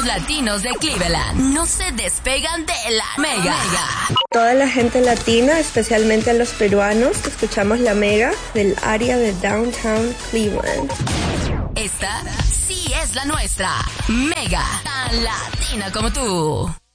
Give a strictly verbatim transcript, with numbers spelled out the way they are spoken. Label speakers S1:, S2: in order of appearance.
S1: los latinos de Cleveland no se despegan de la Mega.
S2: Toda la gente latina, especialmente a los peruanos, escuchamos la Mega del área de Downtown Cleveland.
S1: Esta sí es la nuestra. Mega, tan latina como tú.